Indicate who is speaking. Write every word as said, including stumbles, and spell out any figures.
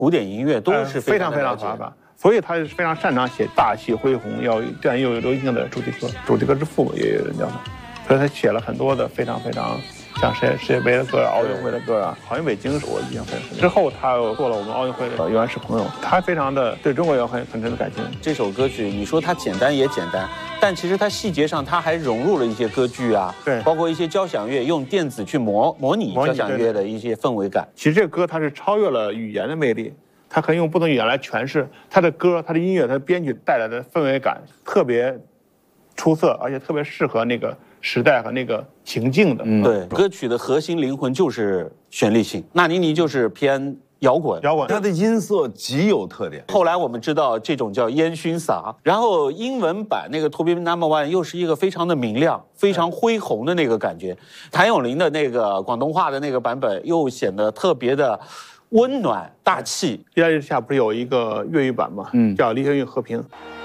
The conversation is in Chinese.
Speaker 1: 古典音乐都是
Speaker 2: 非常非常发达，所以他是非常擅长写大气恢宏，要这样又有流行的主题歌，主题歌之父也有人叫他，所以他写了很多的非常非常像世界世界杯的歌、奥运会的歌啊。好像北京是我印象非常深。之后他又做了我们奥运会的原始朋友，他非常的对中国有很很深的感情。
Speaker 1: 这首歌曲你说它简单也简单，但其实它细节上它还融入了一些歌剧啊，
Speaker 2: 对，
Speaker 1: 包括一些交响乐，用电子去模模拟交响乐的一些氛围感。
Speaker 2: 其实这个歌它是超越了语言的魅力。他可以用不同语言来诠释他的歌，他的音乐，他的编曲带来的氛围感特别出色，而且特别适合那个时代和那个情境的。
Speaker 1: 嗯，对，歌曲的核心灵魂就是旋律性。纳尼尼就是偏摇滚，
Speaker 2: 摇滚，
Speaker 3: 它的音色极有特点。
Speaker 1: 后来我们知道这种叫烟熏洒，然后英文版那个 To Be Number One 又是一个非常的明亮、非常恢宏的那个感觉。谭咏麟的那个广东话的那个版本又显得特别的温暖大气。
Speaker 2: 意大利之下不是有一个粤语版吗？嗯，叫《离合与和平》。